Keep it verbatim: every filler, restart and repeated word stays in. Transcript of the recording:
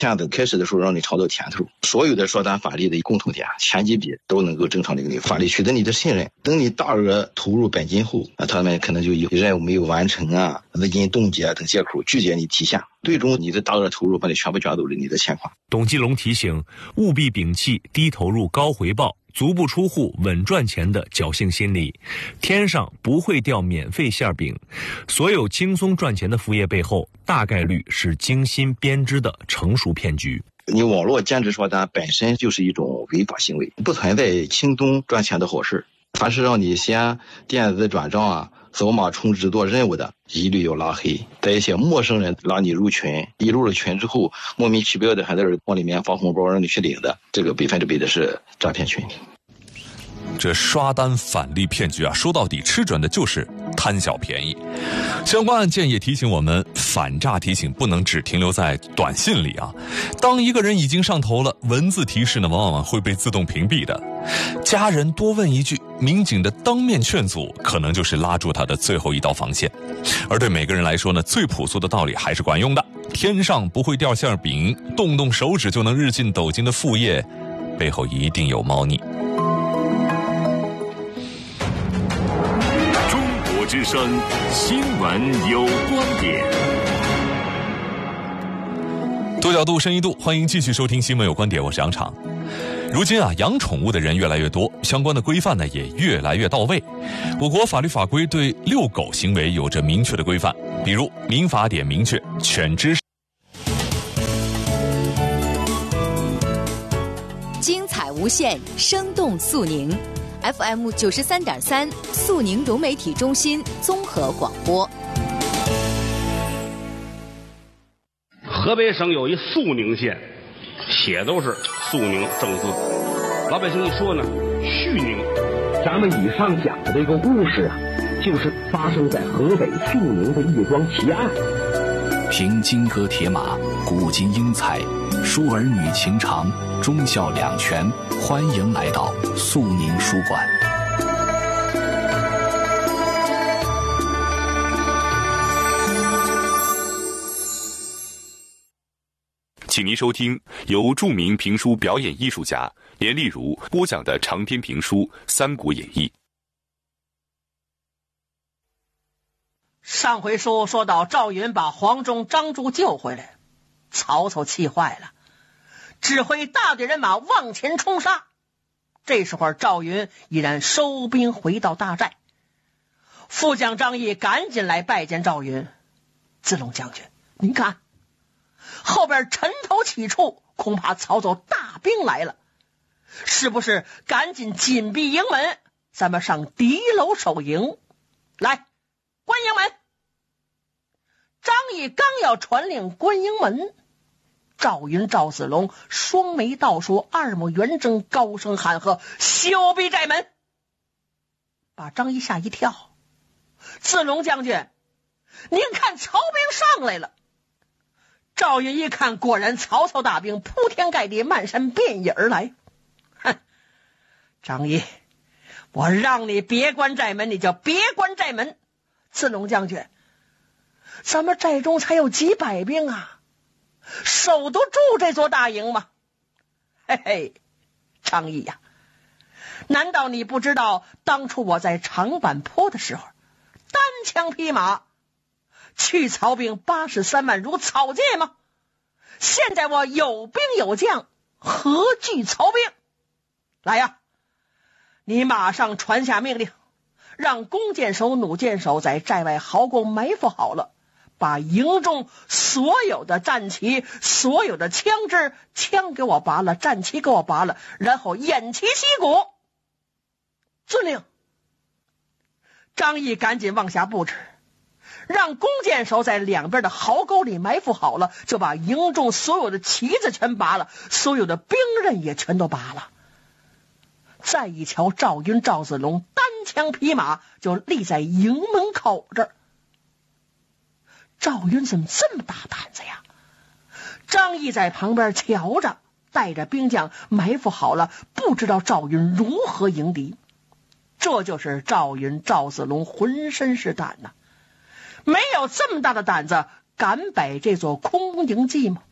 这样子开始的时候让你尝到甜头。所有的说咱法律的共同点，前几笔都能够正常的给你法律取得你的信任。等你大额投入本金后，那他们可能就有任务没有完成啊、资金冻结等借口拒绝你提现，最终你的大额投入把你全部卷走了你的钱款。 董继龙提醒，务必摒弃低投入高回报、足不出户稳赚钱的侥幸心理，天上不会掉免费馅饼。所有轻松赚钱的副业背后，大概率是精心编织的成熟骗局。 你网络兼职刷单本身就是一种违法行为，不存在轻松赚钱的好事。凡是让你先电子转账啊、扫码充值做任务的，一律要拉黑。在一些陌生人拉你入群，一入了群之后，莫名其妙的还在这往里面发红包让你去领的，这个百分之百的是诈骗群。 这刷单返利骗局啊，说到底吃准的就是贪小便宜。相关案件也提醒我们，反诈提醒不能只停留在短信里啊。当一个人已经上头了，文字提示呢，往往会被自动屏蔽的。家人多问一句，民警的当面劝阻，可能就是拉住他的最后一道防线。而对每个人来说呢，最朴素的道理还是管用的。天上不会掉馅饼，动动手指就能日进斗金的副业，背后一定有猫腻。 之声新闻有观点， 多角度深一度，欢迎继续收听新闻有观点，我是杨昶。如今啊，养宠物的人越来越多，相关的规范呢也越来越到位。我国法律法规对遛狗行为有着明确的规范，比如民法典明确，犬只精彩无限，生动肃宁。F M 九十三点三，肃宁融媒体中心综合广播。 河北省有一肃宁县，写都是肃宁正字，老百姓一说呢，绪宁。 咱们以上讲的这个故事啊，就是发生在河北肃宁的一桩奇案。 凭金戈铁马，古今英才，书儿女情长，忠孝两全，欢迎来到肃宁书馆。 请您收听由著名评书表演艺术家连丽如播讲的长篇评书《三国演义》。 上回书说到赵云把黄忠、张朱救回来，曹操气坏了，指挥大队人马往前冲杀。这时候赵云已然收兵回到大寨，副将张翼赶紧来拜见赵云。子龙将军，您看后边尘头起处，恐怕曹操大兵来了，是不是赶紧紧闭营门，咱们上敌楼守营？来，关营门。张翼刚要传令关营门，赵云、赵子龙双眉倒竖，二目圆睁，高声喊喝：休闭寨门！把张翼吓一跳。子龙将军，您看曹兵上来了。赵云一看，果然曹操大兵铺天盖地，漫山遍野而来。哼，张翼，我让你别关寨门，你就别关寨门。子龙将军，咱们寨中才有几百兵啊，守得住这座大营吗？嘿嘿，张翼呀，难道你不知道当初我在长坂坡的时候，单枪匹马去曹兵八十三万如草芥吗？现在我有兵有将，何惧曹兵？来呀，你马上传下命令，让弓箭手、弩箭手在寨外壕沟埋伏好了，把营中所有的战旗、所有的枪支，枪给我拔了，战旗给我拔了，然后偃旗息鼓。遵令。张翼赶紧往下布置，让弓箭手在两边的壕沟里埋伏好了，就把营中所有的旗子全拔了，所有的兵刃也全都拔了。再一瞧，赵云、赵子龙单枪匹马就立在营门口这儿。赵云怎么这么大胆子呀？张翼在旁边瞧着，带着兵将埋伏好了，不知道赵云如何迎敌。这就是赵云、赵子龙浑身是胆呐、啊，没有这么大的胆子敢摆这座空营计吗？